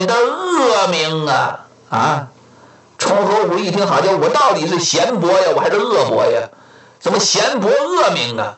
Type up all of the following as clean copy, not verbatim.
的恶名啊！啊！崇侯虎一听，好家伙，我到底是贤伯呀，我还是恶伯呀？怎么贤伯恶名啊？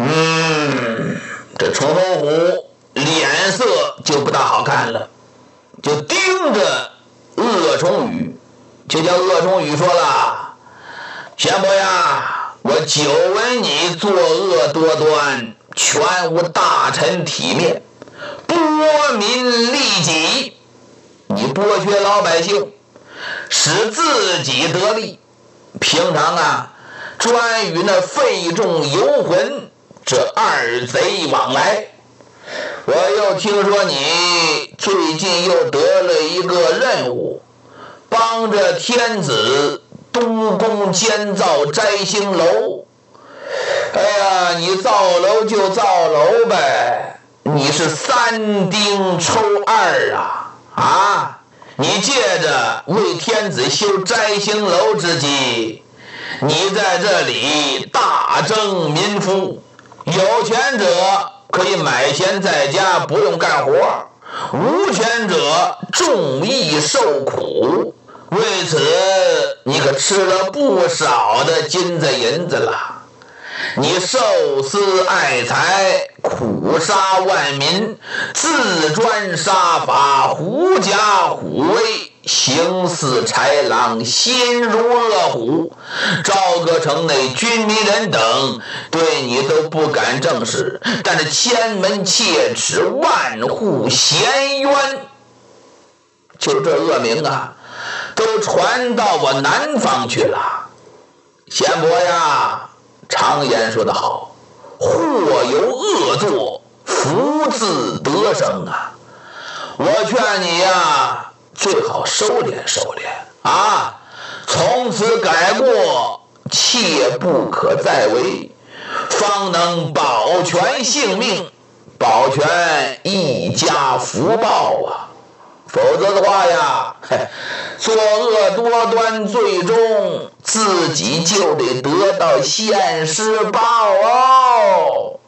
这崇侯虎脸色就不大好看了，就盯着鄂崇宇，就叫鄂崇宇说了：“贤伯呀，我久闻你作恶多端，全无大臣体面，剥民利己，你剥削老百姓，使自己得利。平常啊，专与那费仲、游魂这二贼往来。我又听说你最近又得了一个任务，帮着天子督工监造摘星楼。哎呀，你造楼就造楼呗，你是三丁抽二啊！你借着为天子修摘星楼之机，你在这里大征民夫，有钱者可以买闲在家不用干活，无钱者重义受苦，为此你可吃了不少的金子银子了。你受私爱财，苦杀万民，自专杀法，狐假虎威，形似豺狼，心如恶虎。朝歌城内军民人等对你都不敢正视，但是千门切齿，万户咸冤。就这恶名啊，都传到我南方去了。贤伯呀，常言说得好，祸由恶作，福自得生啊！我劝你呀，最好收敛收敛啊，从此改过，切不可再为，方能保全性命，保全一家福报啊！否则的话呀，作恶多端，最终自己就得得到现世报哦。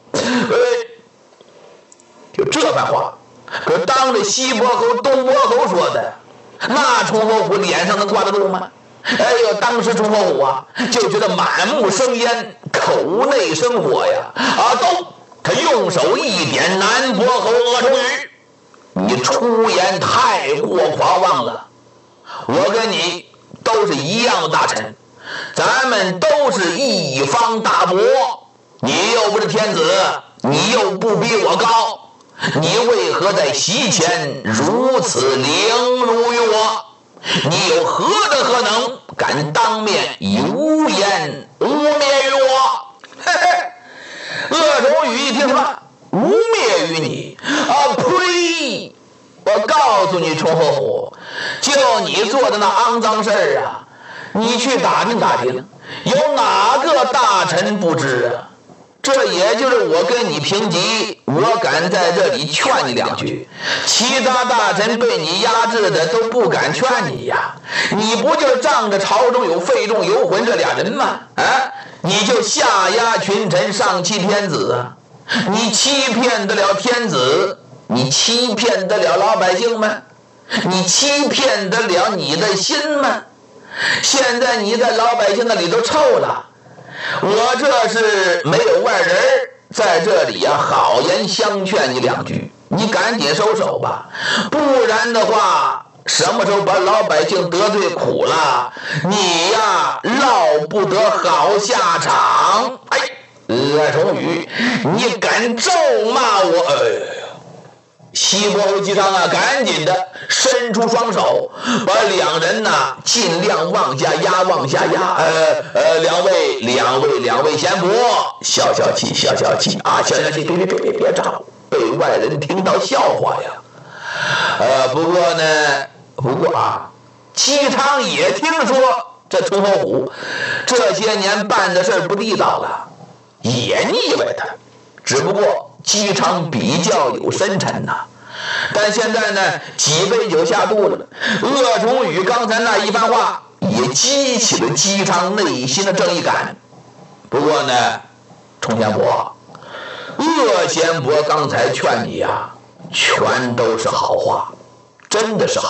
就这番话，可当着西伯侯、东伯侯说的，那崇侯虎脸上能挂得住吗？哎呦，当时崇侯虎啊，就觉得满目生烟，口内生火呀！他用手一点南伯侯鄂崇宇，你出言太过狂妄了。我跟你都是一样的大臣，咱们都是一方大伯，你又不是天子，你又不比我高，你为何在席前如此凌辱于我？你有何德何能，敢当面以污言污蔑于我？鄂崇宇一听什么污蔑于你啊？呸！我告诉你，崇侯虎，就你做的那肮脏事儿啊，你去打听打听，有哪个大臣不知啊？这也就是我跟你平级，我敢在这里劝你两句，其他大臣被你压制的都不敢劝你呀。你不就仗着朝中有费仲、游魂这俩人吗？你就下压群臣，上欺天子啊！你欺骗得了天子，你欺骗得了老百姓吗？你欺骗得了你的心吗？现在你在老百姓那里都臭了，我这是没有外人在这里啊，好言相劝你两句，你赶紧收手吧，不然的话，什么时候把老百姓得罪苦了，你呀落不得好下场。鄂崇宇，你敢咒骂我？西伯侯姬昌啊，赶紧的伸出双手，把两人呐尽量往下压，往下压。两位贤伯，消消气啊，消消气，别吵，被外人听到笑话呀。不过啊，姬昌也听说这崇侯虎这些年办的事不地道了，也腻歪他，只不过姬昌比较有深沉呐。但现在呢，几杯酒下肚了，鄂崇宇刚才那一番话也激起了姬昌内心的正义感。不过呢，崇贤伯，鄂贤伯刚才劝你呀，全都是好话， 真的是好。